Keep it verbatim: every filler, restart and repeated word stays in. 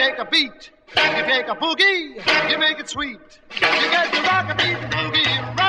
take a beat, you take a boogie, you make it sweet. You get to rock a beat, boogie, rock.